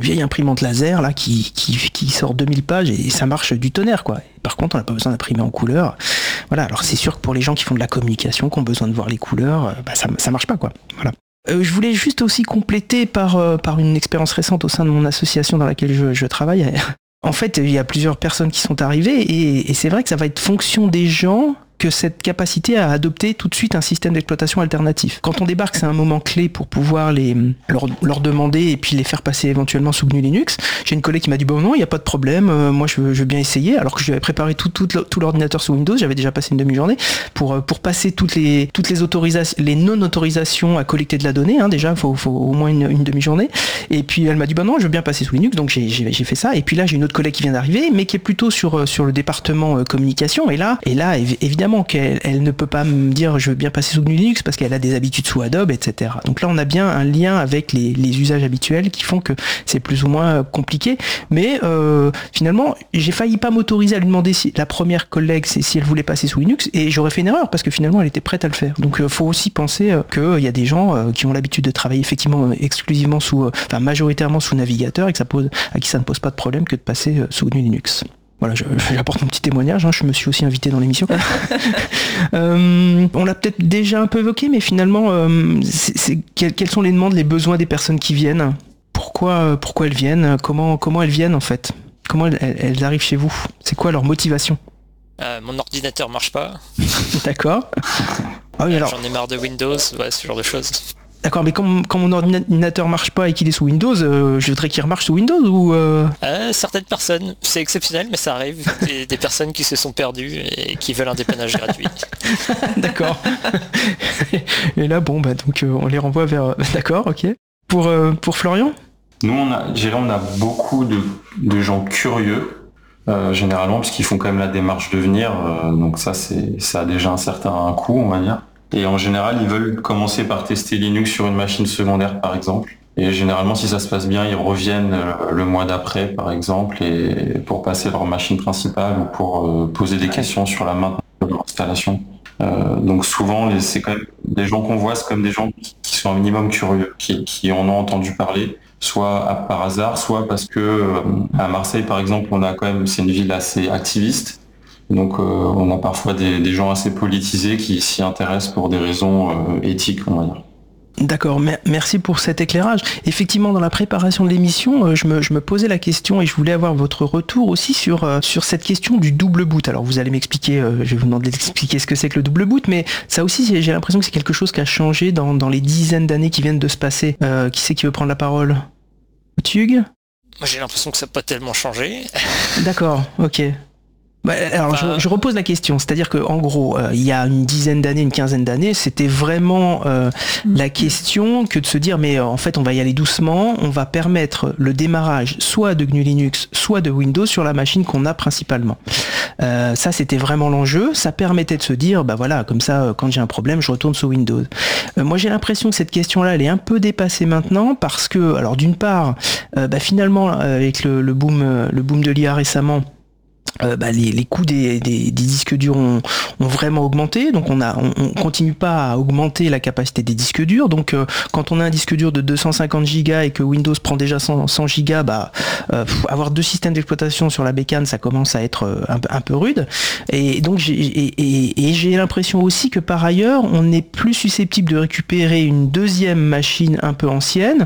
vieille imprimante laser là qui sort 2000 pages et ça marche du tonnerre quoi. Par contre, on n'a pas besoin d'imprimer en couleur. Voilà, alors c'est sûr que pour les gens qui font de la communication, qui ont besoin de voir les couleurs, ça marche pas quoi. Voilà. Je voulais juste aussi compléter par une expérience récente au sein de mon association dans laquelle je travaille. En fait, il y a plusieurs personnes qui sont arrivées et c'est vrai que ça va être fonction des gens que cette capacité à adopter tout de suite un système d'exploitation alternatif. Quand on débarque, c'est un moment clé pour pouvoir leur demander et puis les faire passer éventuellement sous GNU Linux. J'ai une collègue qui m'a dit bon non, il n'y a pas de problème, moi je veux bien essayer, alors que je lui avais préparé tout l'ordinateur sous Windows, j'avais déjà passé une demi-journée pour passer toutes les autorisations, les non-autorisations à collecter de la donnée, hein, déjà faut au moins une demi-journée. Et puis elle m'a dit bah non, je veux bien passer sous Linux, donc j'ai fait ça. Et puis là j'ai une autre collègue qui vient d'arriver, mais qui est plutôt sur le département communication. Et là évidemment qu'elle ne peut pas me dire je veux bien passer sous GNU Linux parce qu'elle a des habitudes sous Adobe, etc. Donc là on a bien un lien avec les usages habituels qui font que c'est plus ou moins compliqué. Mais finalement j'ai failli pas m'autoriser à lui demander si la première collègue si elle voulait passer sous Linux et j'aurais fait une erreur parce que finalement elle était prête à le faire. Donc faut aussi penser qu'il y a des gens qui ont l'habitude de travailler effectivement exclusivement majoritairement sous navigateur et à qui ça ne pose pas de problème que de passer sous GNU Linux. Voilà, j'apporte mon petit témoignage, hein, je me suis aussi invité dans l'émission. On l'a peut-être déjà un peu évoqué, mais finalement, quelles sont les demandes, les besoins des personnes qui viennent ? Pourquoi elles viennent ? Comment elles viennent en fait ? Comment elles arrivent chez vous ? C'est quoi leur motivation ? Mon ordinateur marche pas. D'accord. Ah oui, alors... J'en ai marre de Windows, ouais, ce genre de choses. D'accord, mais quand mon ordinateur marche pas et qu'il est sous Windows, je voudrais qu'il remarche sous Windows ou certaines personnes, c'est exceptionnel, mais ça arrive. Des personnes qui se sont perdues et qui veulent un dépannage gratuit. D'accord. Et là, donc on les renvoie vers... D'accord, ok. Pour Florian ? Nous, on a beaucoup de gens curieux, généralement, parce qu'ils font quand même la démarche de venir. Donc ça a déjà un certain coût, on va dire. Et en général, ils veulent commencer par tester Linux sur une machine secondaire, par exemple. Et généralement, si ça se passe bien, ils reviennent le mois d'après, par exemple, et pour passer leur machine principale ou pour poser des questions sur la maintenance de leur installation. Donc souvent, c'est quand même des gens qu'on voit, c'est comme des gens qui sont un minimum curieux, qui en ont entendu parler, soit par hasard, soit parce que à Marseille, par exemple, c'est une ville assez activiste. Donc on a parfois des gens assez politisés qui s'y intéressent pour des raisons éthiques, on va dire. D'accord, merci pour cet éclairage. Effectivement, dans la préparation de l'émission, je me posais la question et je voulais avoir votre retour aussi sur cette question du double boot. Alors vous allez m'expliquer, je vais vous demander d'expliquer ce que c'est que le double boot, mais ça aussi j'ai l'impression que c'est quelque chose qui a changé dans les dizaines d'années qui viennent de se passer. Qui c'est qui veut prendre la parole ? Thug ? Moi j'ai l'impression que ça n'a pas tellement changé. D'accord, ok. Alors je repose la question, c'est-à-dire que en gros, il y a une dizaine d'années, une quinzaine d'années, c'était vraiment la question que de se dire mais en fait on va y aller doucement, on va permettre le démarrage soit de GNU Linux, soit de Windows sur la machine qu'on a principalement. Ça c'était vraiment l'enjeu, ça permettait de se dire voilà, comme ça quand j'ai un problème, je retourne sur Windows. Moi j'ai l'impression que cette question-là elle est un peu dépassée maintenant parce que alors d'une part, finalement avec le boom de l'IA récemment, les coûts des disques durs ont vraiment augmenté, donc on continue pas à augmenter la capacité des disques durs, donc quand on a un disque dur de 250 Go et que Windows prend déjà 100 Go, avoir deux systèmes d'exploitation sur la bécane ça commence à être un peu rude, et donc j'ai l'impression aussi que par ailleurs on est plus susceptible de récupérer une deuxième machine un peu ancienne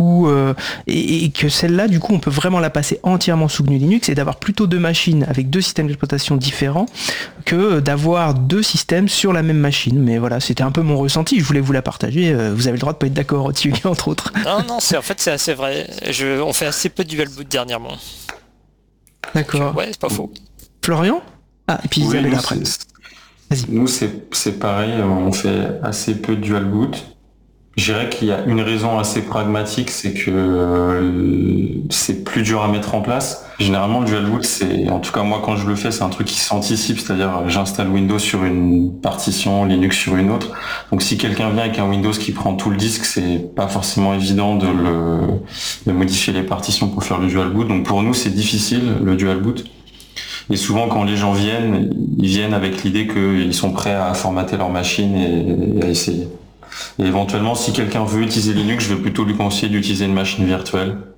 et que celle-là du coup on peut vraiment la passer entièrement sous GNU Linux et d'avoir plutôt deux machines avec deux systèmes d'exploitation différents que d'avoir deux systèmes sur la même machine. Mais voilà, c'était un peu mon ressenti, je voulais vous la partager. Vous avez le droit de pas être d'accord dessus, entre autres. Non, c'est assez vrai. On fait assez peu de dual boot dernièrement. D'accord. Ouais, c'est pas faux. Florian ? Ah, et puis Isabelle après. Vas-y. Nous, c'est pareil, on fait assez peu de dual boot. Je dirais qu'il y a une raison assez pragmatique, c'est que c'est plus dur à mettre en place. Généralement, le dual boot, en tout cas moi quand je le fais, c'est un truc qui s'anticipe, c'est-à-dire j'installe Windows sur une partition, Linux sur une autre. Donc si quelqu'un vient avec un Windows qui prend tout le disque, c'est pas forcément évident de modifier les partitions pour faire le dual boot. Donc pour nous, c'est difficile le dual boot. Et souvent, quand les gens viennent, ils viennent avec l'idée qu'ils sont prêts à formater leur machine et à essayer. Et éventuellement, si quelqu'un veut utiliser Linux, je vais plutôt lui conseiller d'utiliser une machine virtuelle